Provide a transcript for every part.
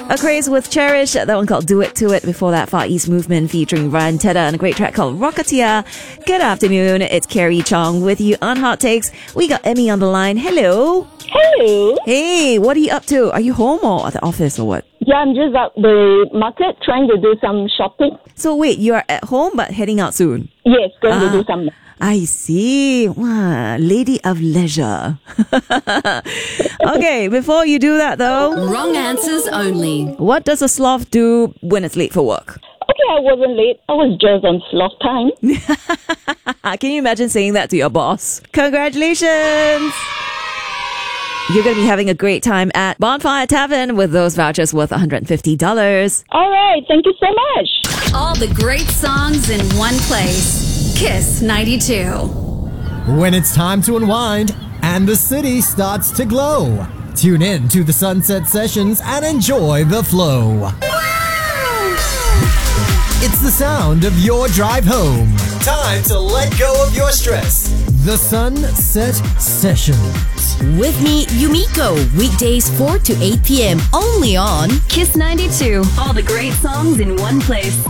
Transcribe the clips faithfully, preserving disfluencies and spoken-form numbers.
A Craze with Cherish, that one called Do It To It. Before that, Far East Movement featuring Ryan Tedder and a great track called Rocketeer. Good afternoon, it's Carrie Chong with you on Hot Takes. We got Emmy on the line. Hello. Hello. Hey, what are you up to? Are you home or at the office or what? Yeah, I'm just at the market trying to do some shopping. So wait, you are at home but heading out soon? Yes, going Ah. to do some. I see. Wow, lady of leisure. Okay, before you do that though, Wrong answers only. what does a sloth do when it's late for work? Okay, I wasn't late. I was just on sloth time. Can you imagine saying that to your boss? Congratulations! You're going to be having a great time at Bonfire Tavern with those vouchers worth one hundred fifty dollars. All right, thank you so much. All the great songs in one place. Kiss ninety-two. When it's time to unwind and the city starts to glow, tune in to the Sunset Sessions and enjoy the flow. It's the sound of your drive home. Time to let go of your stress. The Sunset Sessions. With me, Yumiko, weekdays four to eight p.m. only on Kiss ninety-two. All the great songs in one place.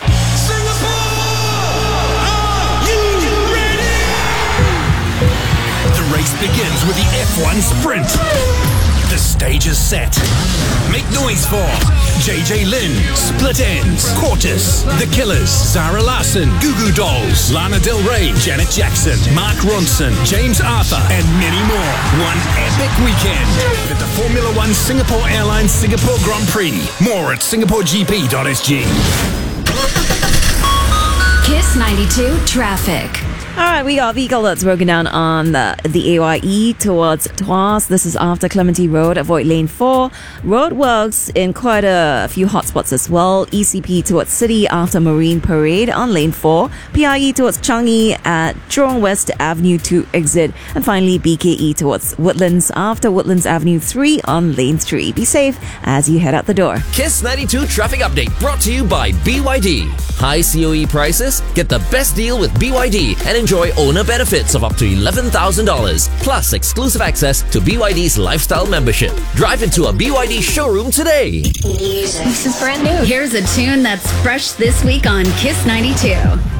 The race begins with the F one Sprint. The stage is set. Make noise for J J Lin, Split Ends, Cortus, The Killers, Zara Larsson, Goo Goo Dolls, Lana Del Rey, Janet Jackson, Mark Ronson, James Arthur, and many more. One epic weekend with the Formula One Singapore Airlines Singapore Grand Prix. More at singapore g p dot s g. Kiss ninety-two traffic. All right, we got vehicle that's broken down on the, the A Y E towards Tuas. This is after Clementi Road. Avoid lane four. Roadworks in quite a few hotspots as well. E C P towards City after Marine Parade on lane four. P I E towards Changi at Jurong West Avenue two exit. And finally, B K E towards Woodlands after Woodlands Avenue three on lane three. Be safe as you head out the door. Kiss ninety-two traffic update brought to you by B Y D. High C O E prices? Get the best deal with B Y D and enjoy owner benefits of up to eleven thousand dollars plus exclusive access to B Y D's lifestyle membership. Drive into a B Y D showroom today. This is brand new. Here's a tune that's fresh this week on Kiss ninety-two.